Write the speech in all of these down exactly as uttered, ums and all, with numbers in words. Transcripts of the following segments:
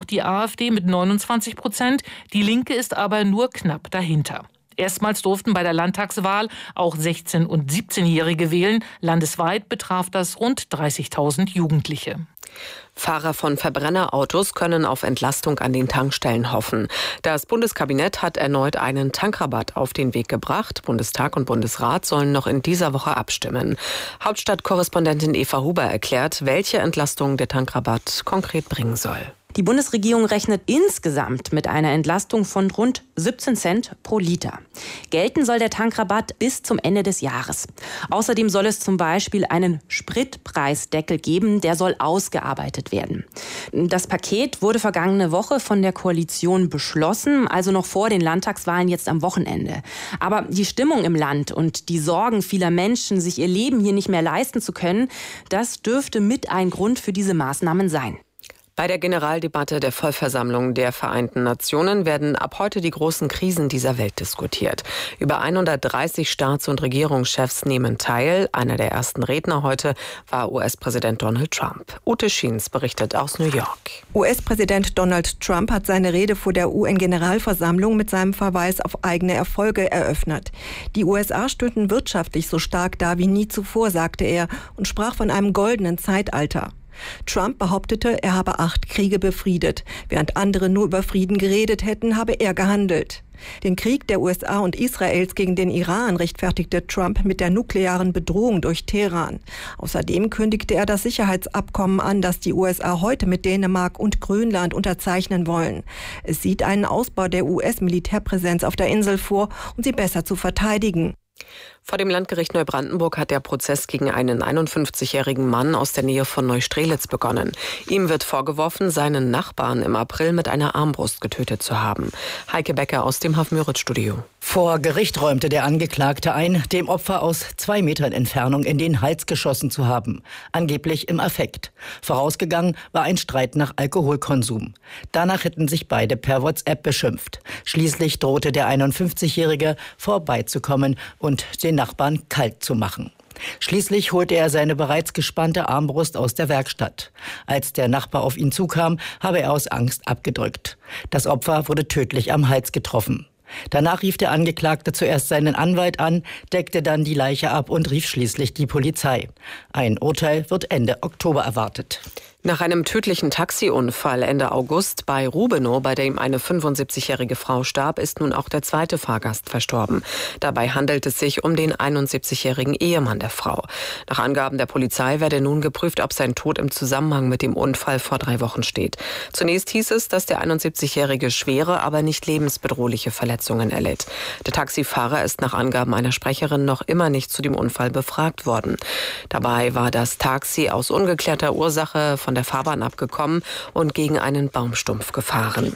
die AfD mit neunundzwanzig Prozent, die Linke ist aber nur knapp dahinter. Erstmals durften bei der Landtagswahl auch sechzehn- und siebzehnjährige wählen. Landesweit betraf das rund dreißigtausend Jugendliche. Fahrer von Verbrennerautos können auf Entlastung an den Tankstellen hoffen. Das Bundeskabinett hat erneut einen Tankrabatt auf den Weg gebracht. Bundestag und Bundesrat sollen noch in dieser Woche abstimmen. Hauptstadtkorrespondentin Eva Huber erklärt, welche Entlastung der Tankrabatt konkret bringen soll. Die Bundesregierung rechnet insgesamt mit einer Entlastung von rund siebzehn Cent pro Liter. Gelten soll der Tankrabatt bis zum Ende des Jahres. Außerdem soll es zum Beispiel einen Spritpreisdeckel geben, der soll ausgearbeitet werden. Das Paket wurde vergangene Woche von der Koalition beschlossen, also noch vor den Landtagswahlen jetzt am Wochenende. Aber die Stimmung im Land und die Sorgen vieler Menschen, sich ihr Leben hier nicht mehr leisten zu können, das dürfte mit ein Grund für diese Maßnahmen sein. Bei der Generaldebatte der Vollversammlung der Vereinten Nationen werden ab heute die großen Krisen dieser Welt diskutiert. Über hundertdreißig Staats- und Regierungschefs nehmen teil. Einer der ersten Redner heute war U S-Präsident Donald Trump. Ute Schiens berichtet aus New York. U S-Präsident Donald Trump hat seine Rede vor der U N-Generalversammlung mit seinem Verweis auf eigene Erfolge eröffnet. Die U S A stünden wirtschaftlich so stark da wie nie zuvor, sagte er, und sprach von einem goldenen Zeitalter. Trump behauptete, er habe acht Kriege befriedet. Während andere nur über Frieden geredet hätten, habe er gehandelt. Den Krieg der U S A und Israels gegen den Iran rechtfertigte Trump mit der nuklearen Bedrohung durch Teheran. Außerdem kündigte er das Sicherheitsabkommen an, das die U S A heute mit Dänemark und Grönland unterzeichnen wollen. Es sieht einen Ausbau der U S-Militärpräsenz auf der Insel vor, um sie besser zu verteidigen. Vor dem Landgericht Neubrandenburg hat der Prozess gegen einen einundfünfzigjährigen Mann aus der Nähe von Neustrelitz begonnen. Ihm wird vorgeworfen, seinen Nachbarn im April mit einer Armbrust getötet zu haben. Heike Becker aus dem Haff-Müritz-Studio. Vor Gericht räumte der Angeklagte ein, dem Opfer aus zwei Metern Entfernung in den Hals geschossen zu haben. Angeblich im Affekt. Vorausgegangen war ein Streit nach Alkoholkonsum. Danach hätten sich beide per WhatsApp beschimpft. Schließlich drohte der einundfünfzigjährige vorbeizukommen und den Nachbarn kalt zu machen. Schließlich holte er seine bereits gespannte Armbrust aus der Werkstatt. Als der Nachbar auf ihn zukam, habe er aus Angst abgedrückt. Das Opfer wurde tödlich am Hals getroffen. Danach rief der Angeklagte zuerst seinen Anwalt an, deckte dann die Leiche ab und rief schließlich die Polizei. Ein Urteil wird Ende Oktober erwartet. Nach einem tödlichen Taxiunfall Ende August bei Rubenow, bei dem eine fünfundsiebzigjährige Frau starb, ist nun auch der zweite Fahrgast verstorben. Dabei handelt es sich um den einundsiebzigjährigen Ehemann der Frau. Nach Angaben der Polizei werde nun geprüft, ob sein Tod im Zusammenhang mit dem Unfall vor drei Wochen steht. Zunächst hieß es, dass der einundsiebzigjährige schwere, aber nicht lebensbedrohliche Verletzungen erlitt. Der Taxifahrer ist nach Angaben einer Sprecherin noch immer nicht zu dem Unfall befragt worden. Dabei war das Taxi aus ungeklärter Ursache von der Fahrbahn abgekommen und gegen einen Baumstumpf gefahren.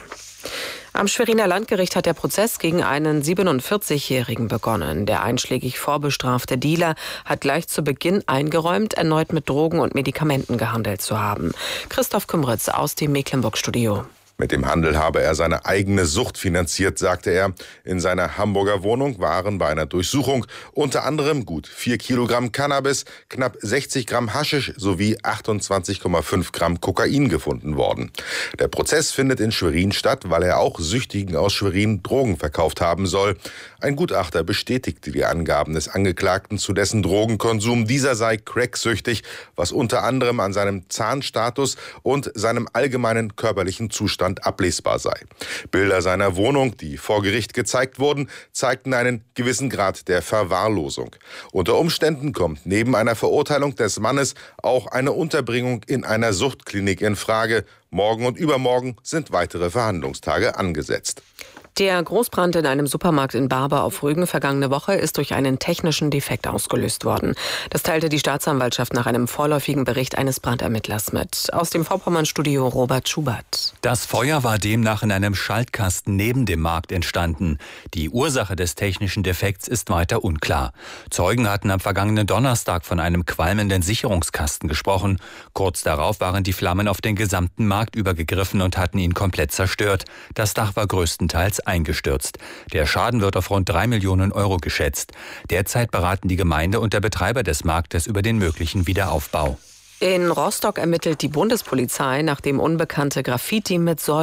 Am Schweriner Landgericht hat der Prozess gegen einen siebenundvierzigjährigen begonnen. Der einschlägig vorbestrafte Dealer hat gleich zu Beginn eingeräumt, erneut mit Drogen und Medikamenten gehandelt zu haben. Christoph Kümritz aus dem Mecklenburg-Studio. Mit dem Handel habe er seine eigene Sucht finanziert, sagte er. In seiner Hamburger Wohnung waren bei einer Durchsuchung unter anderem gut vier Kilogramm Cannabis, knapp sechzig Gramm Haschisch sowie achtundzwanzig Komma fünf Gramm Kokain gefunden worden. Der Prozess findet in Schwerin statt, weil er auch Süchtigen aus Schwerin Drogen verkauft haben soll. Ein Gutachter bestätigte die Angaben des Angeklagten zu dessen Drogenkonsum. Dieser sei cracksüchtig, was unter anderem an seinem Zahnstatus und seinem allgemeinen körperlichen Zustand ablesbar sei. Bilder seiner Wohnung, die vor Gericht gezeigt wurden, zeigten einen gewissen Grad der Verwahrlosung. Unter Umständen kommt neben einer Verurteilung des Mannes auch eine Unterbringung in einer Suchtklinik in Frage. Morgen und übermorgen sind weitere Verhandlungstage angesetzt. Der Großbrand in einem Supermarkt in Barber auf Rügen vergangene Woche ist durch einen technischen Defekt ausgelöst worden. Das teilte die Staatsanwaltschaft nach einem vorläufigen Bericht eines Brandermittlers mit. Aus dem Vorpommern-Studio Robert Schubert. Das Feuer war demnach in einem Schaltkasten neben dem Markt entstanden. Die Ursache des technischen Defekts ist weiter unklar. Zeugen hatten am vergangenen Donnerstag von einem qualmenden Sicherungskasten gesprochen. Kurz darauf waren die Flammen auf den gesamten Markt übergegriffen und hatten ihn komplett zerstört. Das Dach war größtenteils eingestürzt. Der Schaden wird auf rund drei Millionen Euro geschätzt. Derzeit beraten die Gemeinde und der Betreiber des Marktes über den möglichen Wiederaufbau. In Rostock ermittelt die Bundespolizei, nachdem unbekannte Graffiti mit Säulen